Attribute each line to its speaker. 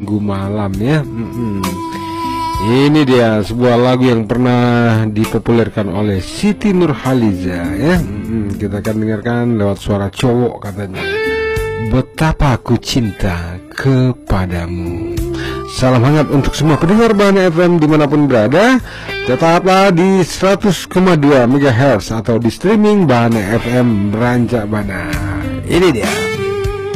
Speaker 1: Minggu malam ya. Ini dia sebuah lagu yang pernah dipopulerkan oleh Siti Nurhaliza ya. Kita akan dengarkan lewat suara cowok katanya. Betapa aku cinta kepadamu. Salam hangat untuk semua pendengar Bahana FM dimanapun berada. Tetaplah di 100,2 MHz atau di streaming Bahana FM Rancak Bana. Ini dia.